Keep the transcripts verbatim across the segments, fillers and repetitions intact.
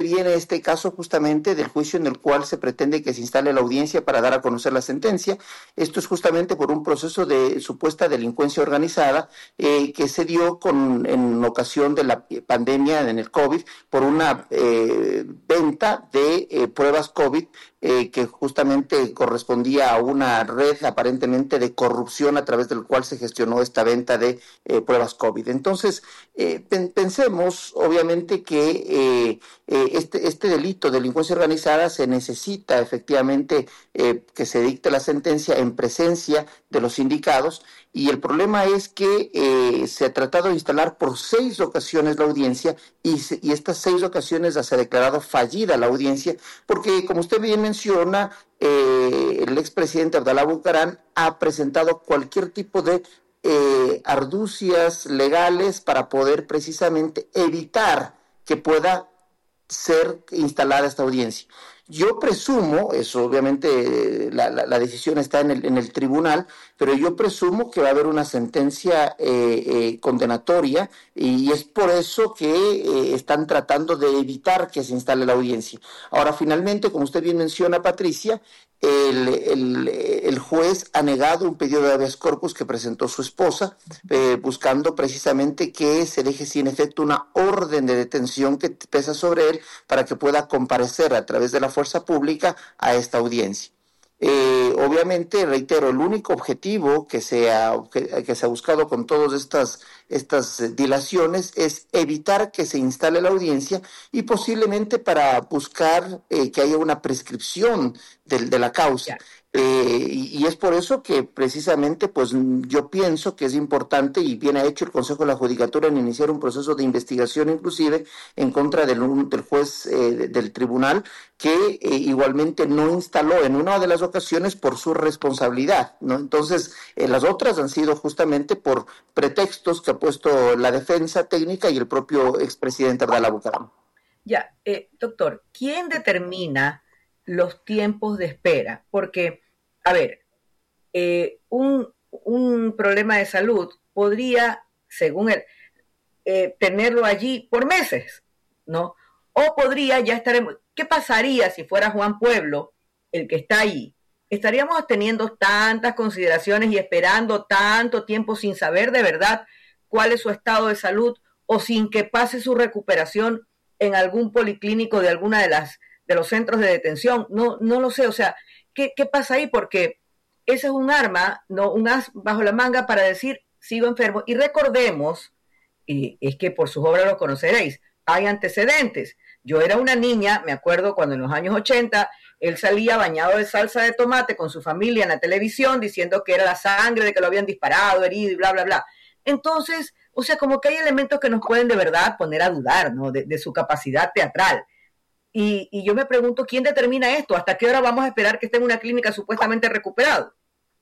viene este caso justamente del juicio en el cual se pretende que se instale la audiencia para dar a conocer la sentencia. Esto es justamente por un proceso de supuesta delincuencia organizada eh, que se dio con, en ocasión de la pandemia en el COVID por una eh, venta de eh, pruebas COVID eh, que justamente correspondía a una red aparentemente de corrupción a través del cual se gestionó esta venta de eh, pruebas COVID. Entonces, eh, pen, pensemos obviamente que eh, eh, este, este delito de delincuencia organizada se necesita efectivamente eh, que se dicte la sentencia en presencia de los sindicados, y el problema es que eh, se ha tratado de instalar por seis ocasiones la audiencia y, se, y estas seis ocasiones se ha declarado fallida la audiencia porque, como usted bien menciona, eh, el expresidente Abdalá Bucaram ha presentado cualquier tipo de eh, argucias legales para poder precisamente evitar que pueda ser instalada esta audiencia. Yo presumo, eso obviamente la, la, la decisión está en el, en el tribunal, pero yo presumo que va a haber una sentencia eh, eh, condenatoria, y es por eso que eh, están tratando de evitar que se instale la audiencia. Ahora, finalmente, como usted bien menciona, Patricia, el, el, el juez ha negado un pedido de habeas corpus que presentó su esposa, eh, buscando precisamente que se deje sin efecto una orden de detención que pesa sobre él para que pueda comparecer a través de la fuerza pública a esta audiencia. Eh, obviamente, reitero, el único objetivo que se ha, que, que se ha buscado con todas estas, estas dilaciones es evitar que se instale la audiencia y posiblemente para buscar eh, que haya una prescripción de, de la causa. Eh, y, y es por eso que precisamente pues yo pienso que es importante, y bien ha hecho el Consejo de la Judicatura en iniciar un proceso de investigación inclusive en contra del, del juez eh, del tribunal, que eh, igualmente no instaló en una de las ocasiones por su responsabilidad, ¿no? Entonces, eh, las otras han sido justamente por pretextos que ha puesto la defensa técnica y el propio expresidente Abdalá Bucaram. Ya, eh, doctor, ¿quién determina los tiempos de espera? Porque, a ver, eh, un, un problema de salud podría, según él, eh, tenerlo allí por meses, ¿no? O podría ya estaremos... ¿Qué pasaría si fuera Juan Pueblo el que está ahí? ¿Estaríamos teniendo tantas consideraciones y esperando tanto tiempo sin saber de verdad cuál es su estado de salud, o sin que pase su recuperación en algún policlínico de alguna de las de los centros de detención? No, no lo sé, o sea, ¿qué, qué pasa ahí? Porque ese es un arma, no un as bajo la manga para decir, sigo enfermo. Y recordemos, y es que por sus obras lo conoceréis, hay antecedentes. Yo era una niña, me acuerdo cuando en los años ochenta, él salía bañado de salsa de tomate con su familia en la televisión diciendo que era la sangre de que lo habían disparado, herido y bla, bla, bla. Entonces, o sea, como que hay elementos que nos pueden de verdad poner a dudar, ¿no? De, de su capacidad teatral. Y, y yo me pregunto, ¿quién determina esto? ¿Hasta qué hora vamos a esperar que esté en una clínica supuestamente recuperado?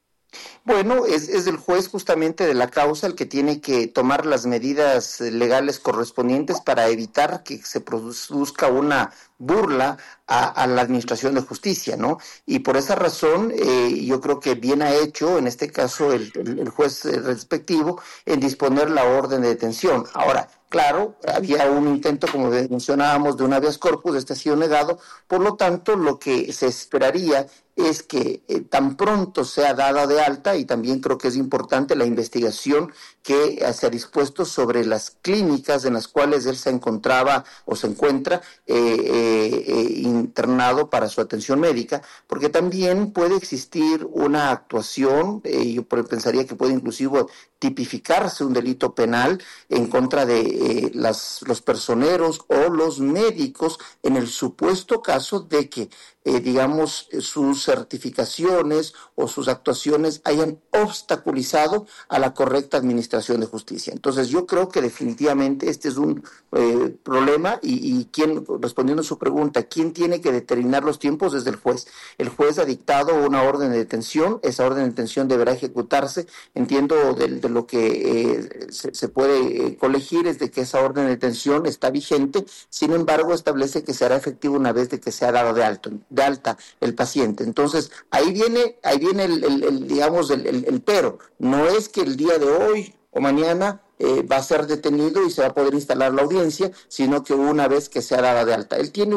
Bueno, es, es el juez justamente de la causa el que tiene que tomar las medidas legales correspondientes para evitar que se produzca una burla a, a la administración de justicia, ¿no? Y por esa razón eh, yo creo que bien ha hecho en este caso el, el, el juez respectivo en disponer la orden de detención. Ahora, claro, había un intento, como mencionábamos, de un habeas corpus, este ha sido negado, por lo tanto, lo que se esperaría es que eh, tan pronto sea dada de alta, y también creo que es importante la investigación que se ha dispuesto sobre las clínicas en las cuales él se encontraba o se encuentra eh, eh, eh, internado para su atención médica, porque también puede existir una actuación, eh, yo pensaría que puede inclusive tipificarse un delito penal en contra de eh, las, los personeros o los médicos en el supuesto caso de que, eh, digamos, sus certificaciones o sus actuaciones hayan obstaculizado a la correcta administración de justicia. Entonces yo creo que definitivamente este es un eh, problema y, y quien, respondiendo a su pregunta, ¿quién tiene que determinar los tiempos? Es el juez. El juez ha dictado una orden de detención, esa orden de detención deberá ejecutarse, entiendo del de lo que eh, se, se puede eh, colegir es de que esa orden de detención está vigente, sin embargo establece que será efectivo una vez de que sea dado de, alto, de alta el paciente. Entonces ahí viene, ahí viene el, el, el digamos el, el, el pero, no es que el día de hoy o mañana eh, va a ser detenido y se va a poder instalar la audiencia, sino que una vez que sea dada de alta. Él tiene